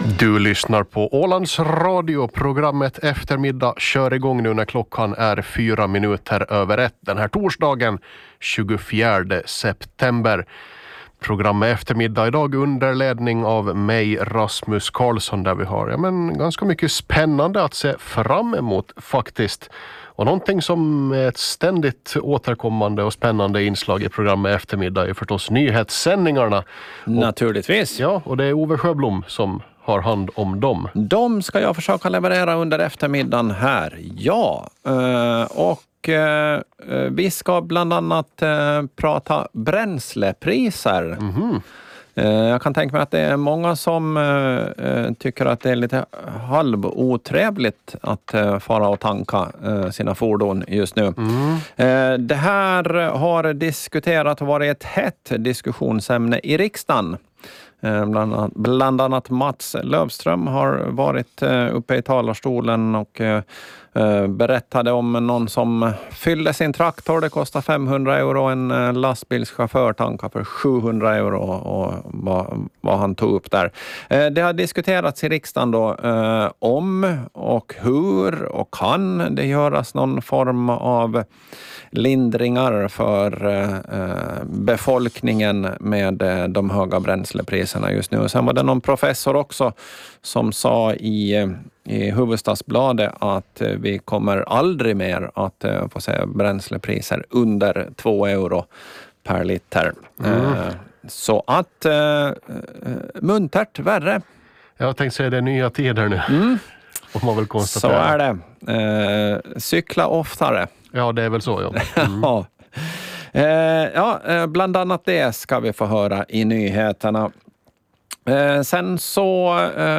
Du lyssnar på Ålands Radio. Programmet Eftermiddag kör igång nu när klockan är 1:04 den här torsdagen 24 september. Programmet Eftermiddag idag under ledning av mig, Rasmus Karlsson, där vi har ganska mycket spännande att se fram emot faktiskt. Och någonting som är ett ständigt återkommande och spännande inslag i programmet Eftermiddag är förstås nyhetssändningarna. Naturligtvis. Ja, och det är Ove Sjöblom som har hand om dem. De ska jag försöka leverera under eftermiddagen här. Ja, vi ska bland annat prata bränslepriser. Jag kan tänka mig att det är många som tycker att det är lite halvotrevligt att fara och tanka sina fordon just nu. Det här har diskuterat och varit ett hett diskussionsämne i riksdagen. Bland annat Mats Löfström har varit uppe i talarstolen och berättade om någon som fyllde sin traktor. Det kostar 500 euro, en lastbilschaufför tankar för 700 euro och vad han tog upp där. Det har diskuterats i riksdagen då om och hur och kan det göras någon form av lindringar för befolkningen med de höga bränslepriserna just nu. Och sen var det någon professor också som sa i Hufvudstadsbladet att vi kommer aldrig mer att få se bränslepriser under 2 euro per liter. Så att muntert värre. Jag tänkte säga det är nya tider nu. Och man väl konstatera. Så är det. Cykla oftare. Ja, det är väl så, ja. Bland annat det ska vi få höra i nyheterna. Sen så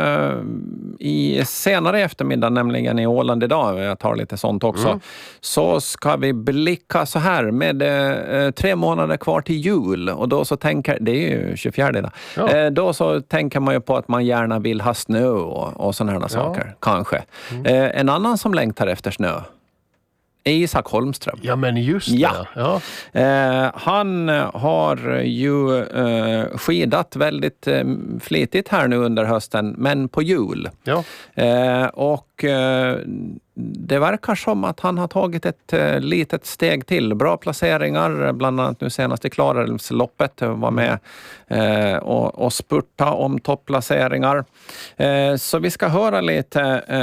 i senare eftermiddag, nämligen i Åland idag, jag tar lite sånt också, så ska vi blicka så här med 3 månader kvar till jul, och då så tänker, det är ju 24 idag, då så tänker man ju på att man gärna vill ha snö och sådana här saker, kanske. En annan som längtar efter snö är Isak Holmström. Ja, men just det. Ja. Han har ju skidat väldigt flitigt här nu under hösten, men på jul. Ja. Och det verkar som att han har tagit ett litet steg till. Bra placeringar, bland annat nu senast i Klarälvsloppet, var med och spurta om topplaceringar. Så vi ska höra lite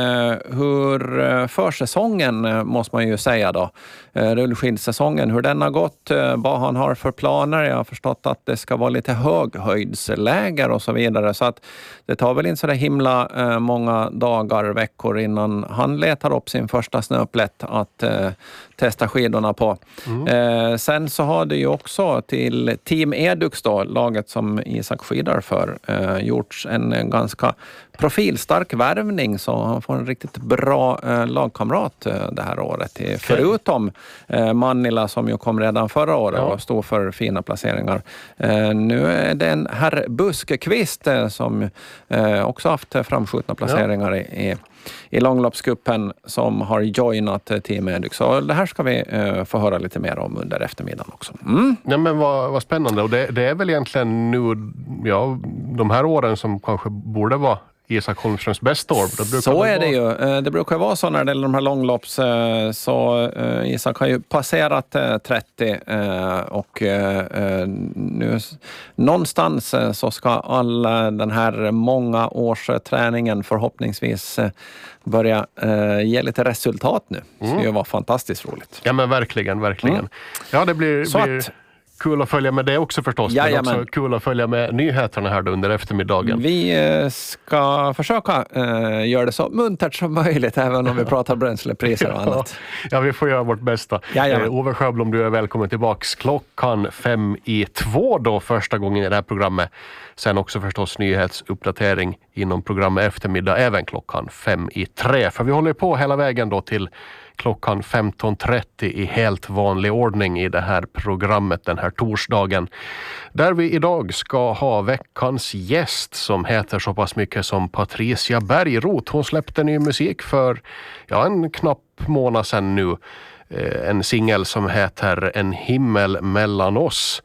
hur försäsongen, måste man ju säga då, rullskidsäsongen, hur den har gått, vad han har för planer. Jag har förstått att det ska vara lite höghöjdsläger och så vidare, så att det tar väl inte så där himla många dagar, veckor innan han letar upp sin första snöplätt att testa skidorna på. Sen så har det ju också till Team Edux då, laget som Isak skidar för, gjorts en ganska profilstark värvning, så han får en riktigt bra lagkamrat det här året. Förutom Mannila som ju kom redan förra året och stod för fina placeringar. Nu är det en herr Buskekvist som också haft framskjutna placeringar i långloppskuppen som har joinat Team Edux. Så det här ska vi få höra lite mer om under eftermiddagen också. Ja, men vad spännande. Och det är väl egentligen nu, de här åren som kanske borde vara Isak Holmströms bästa år. Så är det ju. Det brukar vara så när det gäller de här långlopps. Så Isak har ju passerat 30 och nu någonstans så ska all den här många års träningen förhoppningsvis börja ge lite resultat nu. Det ska ju vara fantastiskt roligt. Ja, men verkligen. Ja, det blir kul att följa med det också förstås. Men också kul att följa med nyheterna här under eftermiddagen. Vi ska försöka göra det så muntert som möjligt, även om vi pratar bränslepriser och annat. Ja, vi får göra vårt bästa. Ove Sjöblom, du är välkommen tillbaks klockan 1:55 då, första gången i det här programmet. Sen också förstås nyhetsuppdatering inom programmet eftermiddag, även klockan 2:55. För vi håller på hela vägen då till klockan 15:30 i helt vanlig ordning i det här programmet den här torsdagen. Där vi idag ska ha veckans gäst som heter så pass mycket som Patricia Bergroth. Hon släppte ny musik för en knapp månad sedan nu. En singel som heter En himmel mellan oss.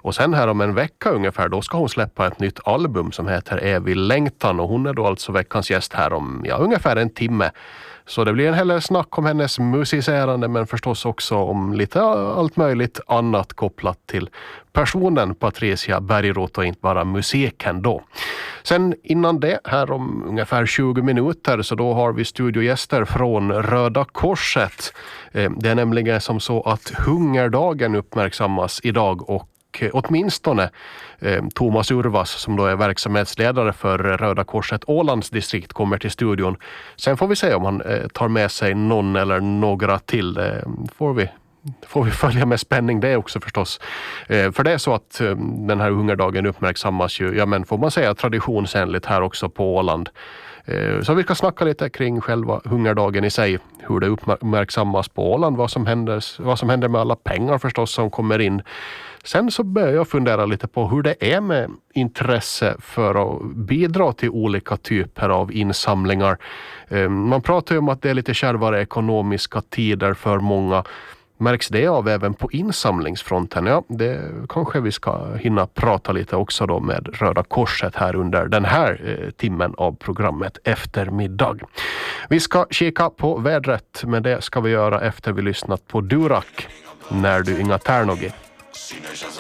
Och sen här om en vecka ungefär, då ska hon släppa ett nytt album som heter Evig längtan, och hon är då alltså veckans gäst här om ungefär en timme. Så det blir en hel del snack om hennes musicerande, men förstås också om lite allt möjligt annat kopplat till personen Patricia Bergroth och inte bara musiken då. Sen innan det, här om ungefär 20 minuter, så då har vi studiogäster från Röda Korset. Det är nämligen som så att hungerdagen uppmärksammas idag, och åtminstone Thomas Urvas, som då är verksamhetsledare för Röda Korset Ålands distrikt, kommer till studion. Sen får vi se om han tar med sig någon eller några till. Det får vi följa med spänning det också förstås. För det är så att den här hungerdagen uppmärksammas ju, men får man säga traditionsenligt här också på Åland. Så vi ska snacka lite kring själva hungerdagen i sig, hur det uppmärksammas på Åland, vad som händer med alla pengar förstås som kommer in. Sen så börjar jag fundera lite på hur det är med intresse för att bidra till olika typer av insamlingar. Man pratar ju om att det är lite kärvare ekonomiska tider för många. Märks det av även på insamlingsfronten? Ja, det kanske vi ska hinna prata lite också då med Röda Korset här under den här timmen av programmet Eftermiddag. Vi ska kika på vädret, men det ska vi göra efter vi lyssnat på Durak, När du inga tärnogi.